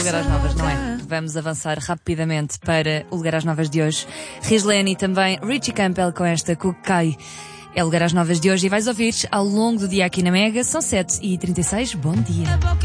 Lugar às Novas, não é? Vamos avançar rapidamente para o Lugar às Novas de hoje. Rislene e também Richie Campbell com esta Kukai. É o Lugar às Novas de hoje e vais ouvir ao longo do dia aqui na Mega. São 7h36. Bom dia.